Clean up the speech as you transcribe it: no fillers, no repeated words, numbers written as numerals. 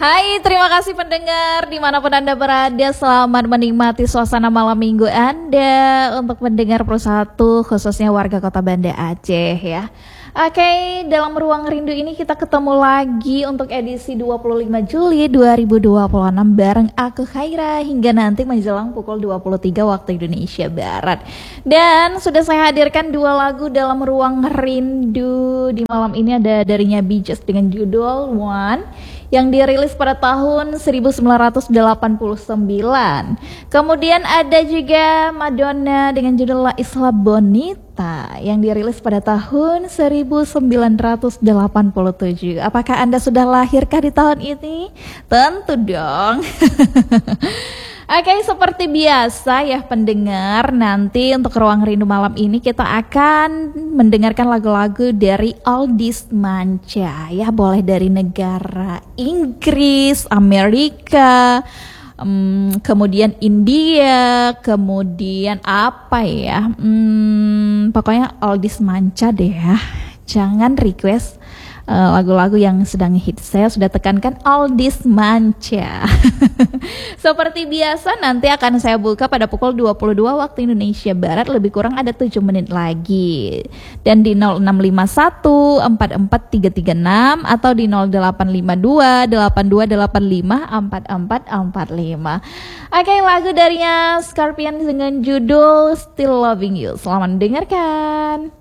Hai, terima kasih pendengar dimanapun Anda berada. Selamat menikmati suasana malam minggu Anda untuk pendengar Pro1 khususnya warga kota Banda Aceh ya. Oke, dalam ruang rindu ini kita ketemu lagi untuk edisi 25 Juli 2026 bareng aku Khaira hingga nanti menjelang pukul 23 waktu Indonesia Barat. Dan sudah saya hadirkan dua lagu dalam ruang rindu. Di malam ini ada darinya Bee Gees dengan judul One yang dirilis pada tahun 1989. Kemudian ada juga Madonna dengan judul La Isla Bonita yang dirilis pada tahun 1987. Apakah Anda sudah lahirkah di tahun ini? Tentu dong. Oke, seperti biasa ya pendengar, nanti untuk ruang rindu malam ini kita akan mendengarkan lagu-lagu dari oldies manca ya, boleh dari negara Inggris, Amerika, kemudian India, kemudian apa ya, pokoknya oldies manca deh ya, jangan request lagu-lagu yang sedang hit. Saya sudah tekankan oldies manca. Seperti biasa nanti akan saya buka pada pukul 22 waktu Indonesia Barat, lebih kurang ada 7 menit lagi. Dan di 0651 44336 atau di 0852 8285 4445. Oke, lagu darinya Scorpions dengan judul Still Loving You. Selamat mendengarkan.